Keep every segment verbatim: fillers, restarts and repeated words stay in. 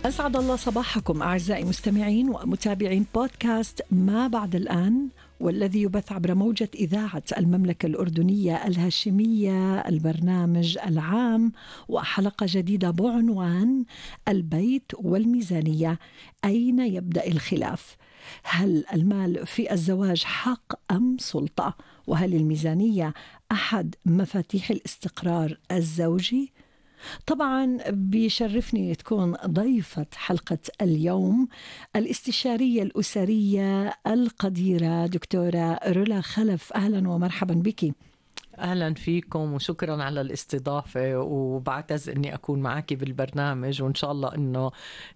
أسعد الله صباحكم أعزائي مستمعين ومتابعين بودكاست ما بعد الآن، والذي يبث عبر موجة إذاعة المملكة الأردنية الهاشمية، البرنامج العام وحلقة جديدة بعنوان البيت والميزانية، أين يبدأ الخلاف؟ هل المال في الزواج حق أم سلطة؟ وهل الميزانية أحد مفاتيح الاستقرار الزوجي؟ طبعا بيشرفني تكون ضيفة حلقة اليوم الاستشارية الأسرية القديرة دكتورة رولا خلف. أهلا ومرحبا بك. أهلا فيكم وشكرا على الاستضافة، وبعتز أني أكون معك بالبرنامج، وإن شاء الله أنه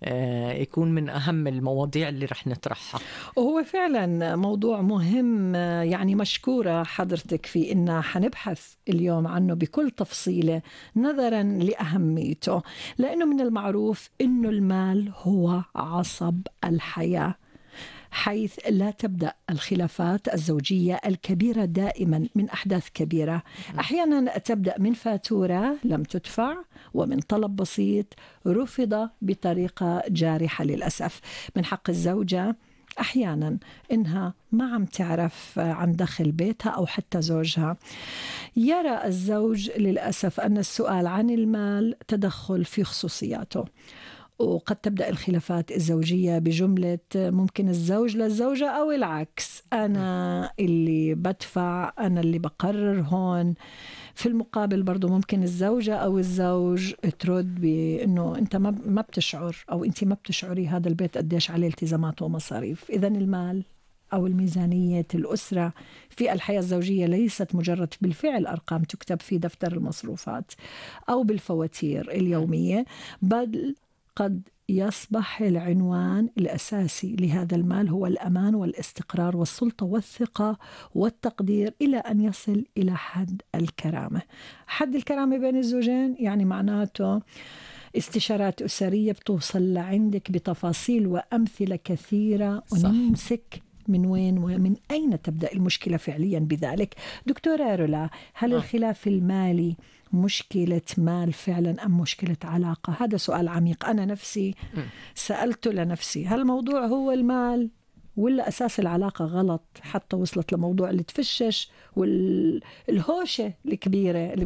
يكون من أهم المواضيع اللي رح نطرحها. وهو فعلا موضوع مهم، يعني مشكورة حضرتك في إننا حنبحث اليوم عنه بكل تفصيلة نظرا لأهميته، لأنه من المعروف إنه المال هو عصب الحياة، حيث لا تبدأ الخلافات الزوجية الكبيرة دائما من أحداث كبيرة، أحيانا تبدأ من فاتورة لم تدفع ومن طلب بسيط رفض بطريقة جارحة. للأسف من حق الزوجة أحيانا إنها ما عم تعرف عن دخل بيتها أو حتى زوجها. يرى الزوج للأسف أن السؤال عن المال تدخل في خصوصياته، وقد تبدأ الخلافات الزوجية بجملة ممكن الزوج للزوجة أو العكس، أنا اللي بدفع، أنا اللي بقرر هون. في المقابل برضو ممكن الزوجة أو الزوج ترد بأنه أنت ما بتشعر أو أنت ما بتشعري هذا البيت قديش عليه التزامات ومصاريف. إذن المال أو الميزانية الأسرة في الحياة الزوجية ليست مجرد بالفعل أرقام تكتب في دفتر المصروفات أو بالفواتير اليومية، بل قد يصبح العنوان الأساسي لهذا المال هو الأمان والاستقرار والسلطة والثقة والتقدير، إلى أن يصل إلى حد الكرامة. حد الكرامة بين الزوجين يعني معناته استشارات أسرية بتوصل لعندك بتفاصيل وأمثلة كثيرة، ونمسك من وين ومن أين تبدأ المشكلة فعليا بذلك. دكتورة رولا، هل الخلاف المالي مشكلة مال فعلا أم مشكلة علاقة؟ هذا سؤال عميق أنا نفسي سألته لنفسي، هل الموضوع هو المال ولا أساس العلاقة غلط حتى وصلت لموضوع اللي تفشش والهوشة الكبيرة اللي